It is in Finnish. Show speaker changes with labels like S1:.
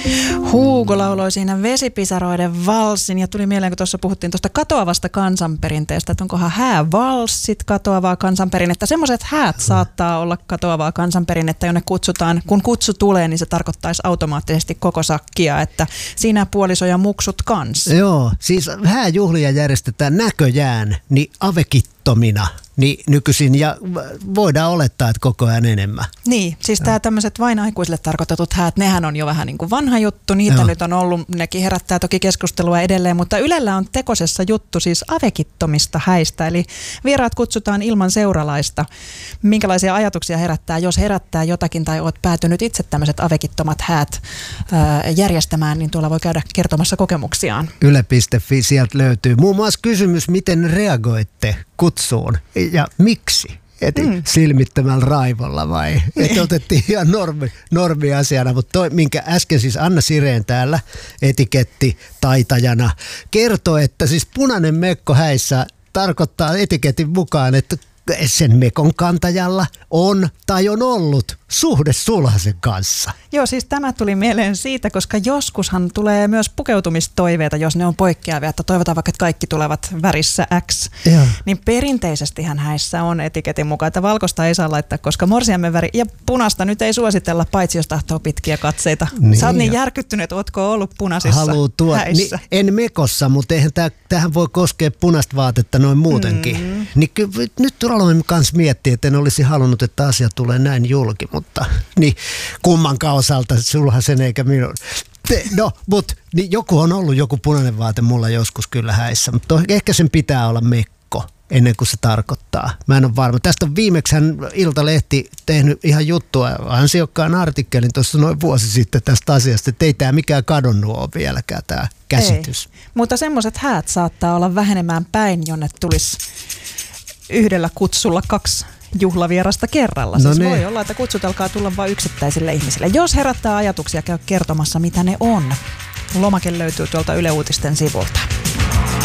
S1: Hugo lauloi siinä Vesipisaroiden valssin ja tuli mieleen, kun tuossa puhuttiin tuosta katoavasta kansanperinteestä, että onkohan häävalssit katoavaa kansanperinnettä. Semmoiset häät saattaa olla katoavaa kansanperinnettä, jonne kutsutaan, kun kutsu tulee, niin se tarkoittaisi automaattisesti koko sakkia, että siinä puoliso ja muksut kanssa.
S2: Joo, siis hääjuhlia järjestetään näköjään niin avekittomina. Niin nykyisin, ja voidaan olettaa, että koko ajan enemmän.
S1: Niin, siis tämä tämmöiset vain aikuisille tarkoitetut häät, nehän on jo vähän niin kuin vanha juttu. Niitä nyt on ollut, nekin herättää toki keskustelua edelleen, mutta Ylellä on tekosessa juttu siis avekittomista häistä. Eli vieraat kutsutaan ilman seuralaista. Minkälaisia ajatuksia herättää, jos herättää jotakin tai olet päätynyt itse tämmöiset avekittomat häät järjestämään, niin tuolla voi käydä kertomassa kokemuksiaan.
S2: Yle.fi, sieltä löytyy muun muassa kysymys, miten reagoitte kutsuun ja miksi? Silmittömällä raivolla vai? Että otettiin ihan normiasiana, mutta minkä äsken siis Anna Sireen täällä etikettitaitajana kertoi, että siis punainen mekko häissä tarkoittaa etiketin mukaan, että sen mekon kantajalla on tai on ollut suhde sulhasen kanssa.
S1: Joo, siis tämä tuli mieleen siitä, koska joskushan tulee myös pukeutumistoiveita, jos ne on poikkeavia, että toivotaan vaikka, että kaikki tulevat värissä X. Joo. Niin perinteisestihän häissä on etiketin mukaan, että valkoista ei saa laittaa, koska morsiamen väri ja punaista nyt ei suositella, paitsi jos tahtoo pitkiä katseita. Niin, sä oot niin järkyttynyt, että ootko ollut punaisissa häissä?
S2: En mekossa, mutta eihän tähän voi koskea punaista vaatetta noin muutenkin. Niin nyt aloin kanssa miettiä, että en olisi halunnut, että asia tulee näin julki, mutta niin kummankaan osalta sulhasen eikä minun. No, mutta niin joku on ollut joku punainen vaate mulla joskus kyllä häissä, mutta ehkä sen pitää olla mekko ennen kuin se tarkoittaa. Mä en ole varma. Tästä on viimeksihän Iltalehti tehnyt ihan juttua, ansiokkaan artikkelin tuossa noin vuosi sitten tästä asiasta, että ei tämä mikään kadonnut ole vieläkään tämä käsitys.
S1: Ei. Mutta semmoiset häät saattaa olla vähenemään päin, jonne tulisi yhdellä kutsulla 2 juhlavierasta kerralla. Siis voi olla, että kutsut alkaa tulla vain yksittäisille ihmisille. Jos herättää ajatuksia, käy kertomassa, mitä ne on. Lomake löytyy tuolta Yle Uutisten sivulta.